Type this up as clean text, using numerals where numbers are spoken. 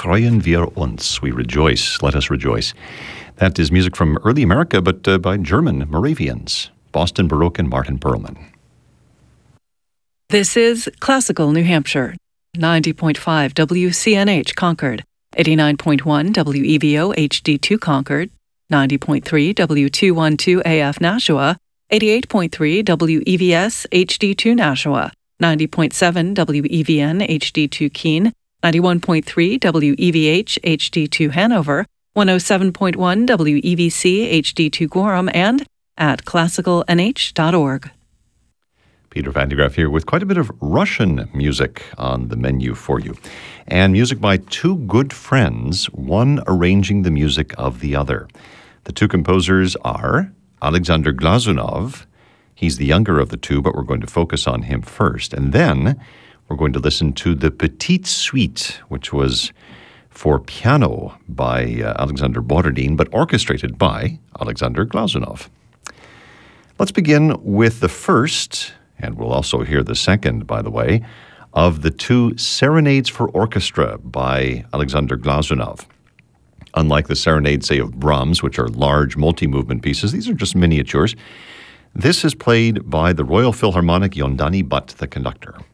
freuen wir uns. We rejoice. Let us rejoice. That is music from early America, but by German Moravians, Boston Baroque and Martin Perlman. This is Classical New Hampshire, 90.5 WCNH Concord, 89.1 WEVO HD2 Concord, 90.3 W212 AF Nashua, 88.3 WEVS HD2 Nashua, 90.7 WEVN HD2 Keene, 91.3 WEVH HD2 Hanover, 107.1 WEVC HD2 Gorham, and at classicalnh.org. Peter Van de Graaff here with quite a bit of Russian music on the menu for you. And music by two good friends, one arranging the music of the other. The two composers are Alexander Glazunov. He's the younger of the two, but we're going to focus on him first. And then we're going to listen to the Petite Suite, which was for piano by Alexander Borodin, but orchestrated by Alexander Glazunov. Let's begin with the first, and we'll also hear the second, by the way, of the two Serenades for Orchestra by Alexander Glazunov. Unlike the serenades, say, of Brahms, which are large multi-movement pieces, these are just miniatures. This is played by the Royal Philharmonic Yondani Butt, the conductor.